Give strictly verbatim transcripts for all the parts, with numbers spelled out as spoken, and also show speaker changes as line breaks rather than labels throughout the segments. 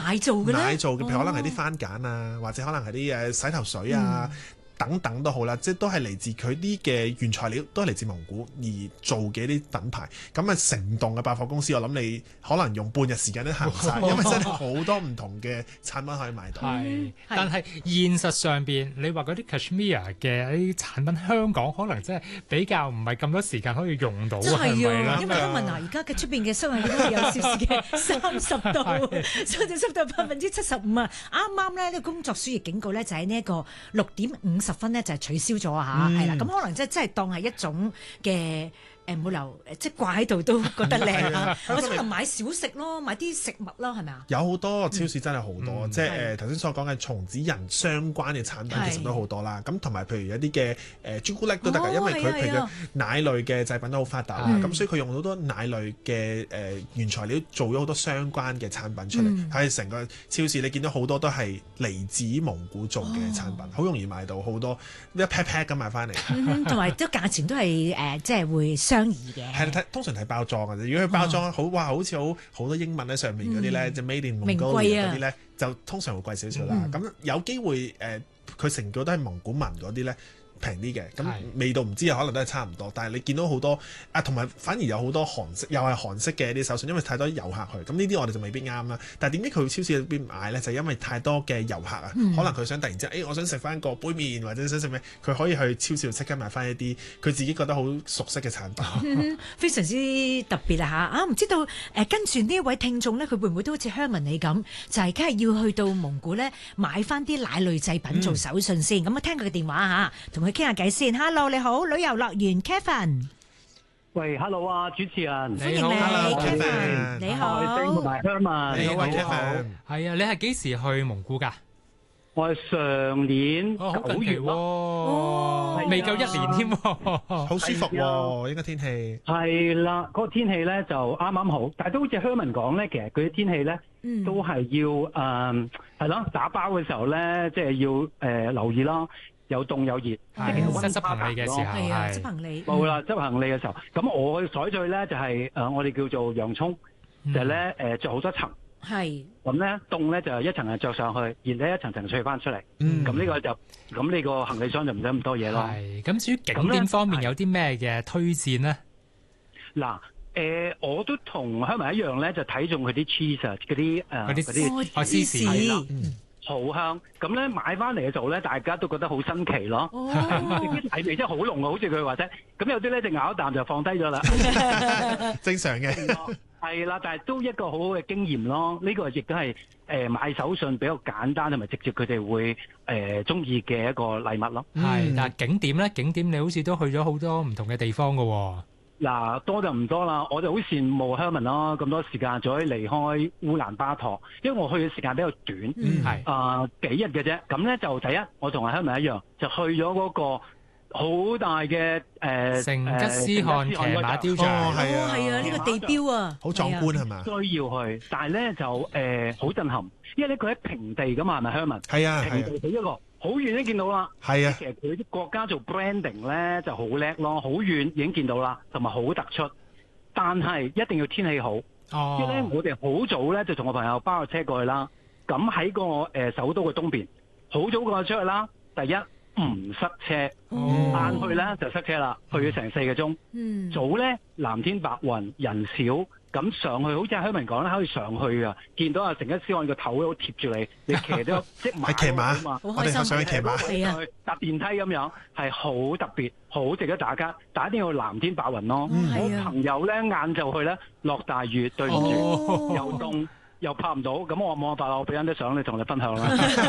奶做嘅咧？
奶做嘅，譬如可能係啲番梘啊，或者可能係啲誒洗頭水啊。嗯等等都好啦，即係都係嚟自佢啲嘅原材料，都係嚟自蒙古而做嘅啲品牌。咁啊，成棟嘅百貨公司，我諗你可能用半日時間都行唔晒，因為真係好多唔同嘅產品可以買到。
係，但係現實上邊，你話嗰啲 Cashmere 嘅啲產品，香港可能真係比較唔係咁多時間可以用到，係咪咧？
因為香港嗱，而家嘅出邊嘅室溫都係有少少嘅三十度，相對濕度百分之七十五啊！啱啱咧，呢個工作書亦警告咧，就喺呢一個六點五十分呢，就係取消咗啊嚇，係啦，咁可能即係真係當係一種嘅。誒冇留，即係掛喺度都覺得靚啊！或者可能買小食咯，買啲食物咯，係咪啊？
有好多超市真係好多，嗯、即係誒頭先所講嘅松子仁相關嘅產品其實都好多啦。咁同埋譬如有啲嘅誒朱古力都得㗎，哦、因為佢譬如奶類嘅製品都好發達啦。咁、嗯、所以佢用好多奶類嘅誒、呃、原材料做咗好多相關嘅產品出嚟。喺成、嗯、個超市你見到好多都係嚟自蒙古做嘅產品，好、哦、容易買到好多一 pack pack 咁買翻嚟。
同埋都價錢都係誒、呃，即係會相宜嘅。
係睇通常睇包裝嘅啫。如果佢包裝好、哦、哇，好似好好多英文喺上面嗰啲咧，即係 Made in Mongolia嗰啲咧，就通常會貴少少啦。咁、嗯、有機會誒，佢、呃、成個都係蒙古文嗰啲咧。平啲嘅，咁味道唔知啊，可能都係差唔多。但係你見到好多啊，同埋反而有好多韓式，又係韓式嘅啲手信，因為太多遊客去，咁呢啲我哋就未必啱啦。但係點解佢去超市入邊買咧？就係、因為太多嘅遊客啊，嗯、可能佢想突然之間，誒、欸，我想食翻個杯麵或者想食咩，佢可以去超市即刻買翻一啲佢自己覺得好熟悉嘅產品，
嗯、非常之特別啊！嚇啊，唔知道誒、呃、跟住呢一位聽眾咧，佢會唔會都好似 Herman 你咁，就係梗係要去到蒙古咧買翻啲奶類製品做手信先？咁啊、嗯，聽佢嘅電話嚇，同佢傾下偈先。Hello， 你好，旅遊樂園 Kevin。
喂 ，Hello 啊，主持人，
歡迎你 ，Kevin，你好。
同埋 Herman，
你好 Kevin。
係啊，你係幾時去蒙古㗎？
我係上年九月
喎，未夠一年添，
好舒服喎，應該天氣。
係啦，嗰個天氣咧就啱啱好，但係都好似 Herman 講咧，其實佢啲天氣咧都係要誒係咯，打包嘅時候咧，即係要誒留意啦。有凍有熱，即係
溫執行李嘅時候，
係啊，執行李
冇啦，執行李嘅時候，咁我採取咧就係誒，我哋叫做洋葱，就係咧誒著好多層，係咁咧凍咧就一層係着上去，熱咧一層層退翻出嚟，咁呢個就咁呢個行李箱就唔使咁多嘢咯。
係咁，至於景點方面有啲咩嘅推薦咧？
嗱，誒我都同香民一樣咧，就睇中佢啲 cheese 啊，嗰啲誒嗰啲
芝士係啦。
好香，咁咧買翻嚟嘅時候咧，大家都覺得好新奇咯。啲奶味真係好濃啊，好似佢話齋。咁有啲咧就咬一啖就放低咗啦。
正常嘅，
係啦，但係都一個好好嘅經驗咯。呢個亦都係誒買手信比較簡單同埋直接，佢哋會誒中意嘅一個禮物咯。
係，但係景點咧，景點你好似都去咗好多唔同嘅地方㗎喎。
嗱，多就唔多啦，我就好羨慕 Herman 咯，咁多時間仲可以離開烏蘭巴托，因為我去嘅時間比較短，係啊、呃、幾日嘅啫。咁咧就第一，我同阿 Herman 一樣，就去咗嗰個好大嘅誒、呃、
成吉思汗騎馬雕像，
係、哦、啊，係啊，呢、呢個地標啊，
好壯觀係嘛？
需要去，但係咧就誒好、呃、震撼，因為咧佢喺平地㗎嘛，係咪 Herman？
係啊，
平地起一個。好遠已經見到啦，
係啊，
其實佢啲國家做 branding 咧就好叻咯，好遠已經見到啦，同埋好突出。但係一定要天氣好，哦、因為咧我哋好早咧就同我朋友包個車過去啦。咁喺個誒、呃、首都嘅東邊，好早過去出去啦。第一唔塞車，晏、哦、去咧就塞車啦，去咗成四個鐘。嗯、早咧藍天白雲，人少。咁上去好似阿香文講咧，可以上去啊！見到阿成吉思汗個頭都貼住你，你騎咗即馬
騎馬嘛，我哋上去騎馬，
係啊，搭電梯咁樣，係好特別，好值得大家，但一定要藍天白雲咯。嗯、我朋友咧晏晝去咧落大雨，對唔住，哦、又凍又拍唔到，咁我冇辦法啦，我俾張啲相你同你分享啦。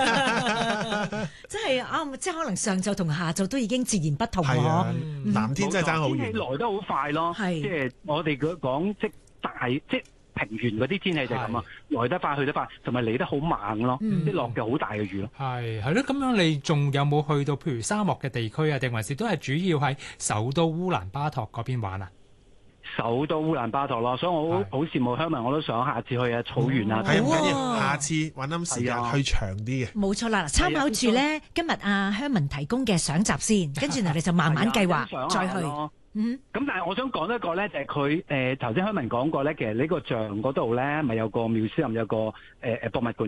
真係啱，即係可能上晝同下晝都已經截然不同
啊！藍天真係爭好遠，
天氣來得好快咯，即係我哋講即。大即係平原嗰啲天氣就係咁啊，來得快去得快，同埋嚟得好猛咯，啲落嘅好大嘅雨咯。
係係咯，咁樣你仲有冇去到譬如沙漠嘅地區啊？定還是都係主要喺首都烏蘭巴托嗰邊玩啊？
首都烏蘭巴托咯，所以我好好羨慕香民，我都想下次去啊草原啊。
係唔緊要，下次揾啱時間去長啲嘅。
冇錯啦，參考住咧今日阿香民提供嘅相集先，跟住嗱你就慢慢計劃再去。嗯，咁但係我想講一個咧，就係佢誒頭先香民講過咧，其實呢個像嗰度咧，咪有個 museum 有個誒誒博物館。